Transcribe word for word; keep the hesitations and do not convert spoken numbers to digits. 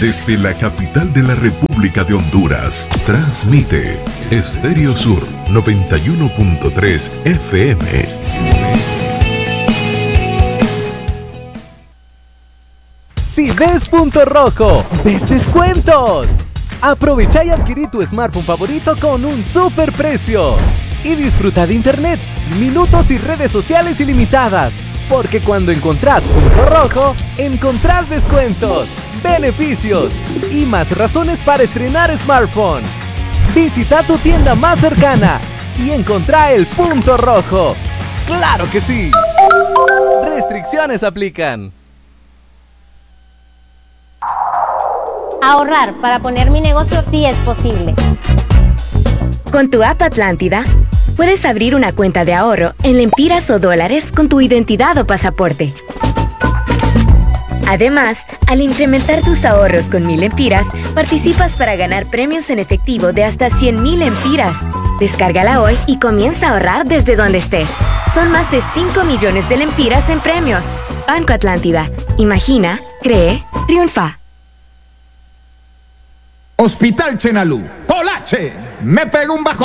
Desde la capital de la República de Honduras, transmite Estéreo Sur noventa y uno punto tres F M. Si ves punto rojo, ves descuentos. Aprovecha y adquirí tu smartphone favorito con un super precio. Y disfruta de internet, minutos y redes sociales ilimitadas. Porque cuando encontrás punto rojo, encontrás descuentos, beneficios y más razones para estrenar smartphone. Visita tu tienda más cercana y encontrá el punto rojo. ¡Claro que sí! Restricciones aplican. Ahorrar para poner mi negocio sí es posible. Con tu app Atlántida, puedes abrir una cuenta de ahorro en lempiras o dólares con tu identidad o pasaporte. Además, al incrementar tus ahorros con mil lempiras, participas para ganar premios en efectivo de hasta cien mil lempiras. Descárgala hoy y comienza a ahorrar desde donde estés. Son más de cinco millones de lempiras en premios. Banco Atlántida. Imagina, cree, triunfa. Hospital Chenalú. Polache. Me pegó un bajo.